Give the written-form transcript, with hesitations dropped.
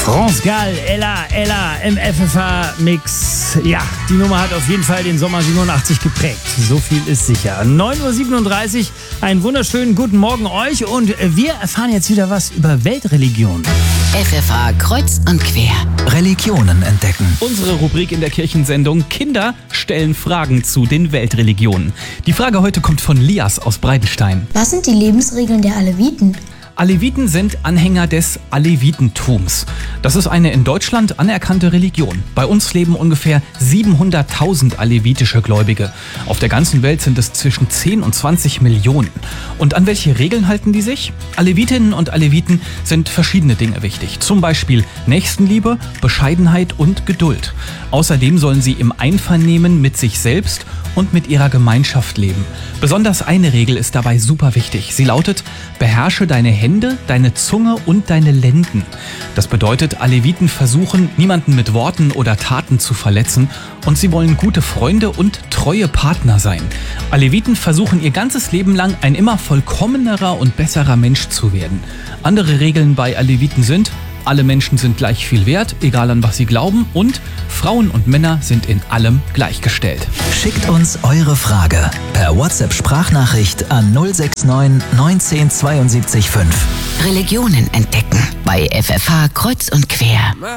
France Gall, Ella im FFH-Mix. Ja, die Nummer hat auf jeden Fall den Sommer 87 geprägt. So viel ist sicher. 9.37 Uhr, einen wunderschönen guten Morgen euch und wir erfahren jetzt wieder was über Weltreligionen. FFH kreuz und quer. Religionen entdecken. Unsere Rubrik in der Kirchensendung Kinder stellen Fragen zu den Weltreligionen. Die Frage heute kommt von Lias aus Breitenstein. Was sind die Lebensregeln der Aleviten? Aleviten sind Anhänger des Alevitentums. Das ist eine in Deutschland anerkannte Religion. Bei uns leben ungefähr 700.000 alevitische Gläubige. Auf der ganzen Welt sind es zwischen 10 und 20 Millionen. Und an welche Regeln halten die sich? Alevitinnen und Aleviten sind verschiedene Dinge wichtig. Zum Beispiel Nächstenliebe, Bescheidenheit und Geduld. Außerdem sollen sie im Einvernehmen mit sich selbst und mit ihrer Gemeinschaft leben. Besonders eine Regel ist dabei super wichtig. Sie lautet: Beherrsche deine Hände, deine Zunge und deine Lenden. Das bedeutet, Aleviten versuchen, niemanden mit Worten oder Taten zu verletzen und sie wollen gute Freunde und treue Partner sein. Aleviten versuchen ihr ganzes Leben lang ein immer vollkommenerer und besserer Mensch zu werden. Andere Regeln bei Aleviten sind: Alle Menschen sind gleich viel wert, egal an was sie glauben, und Frauen und Männer sind in allem gleichgestellt. Schickt uns eure Frage per WhatsApp-Sprachnachricht an 069 19 72 5. Religionen entdecken bei FFH kreuz und quer.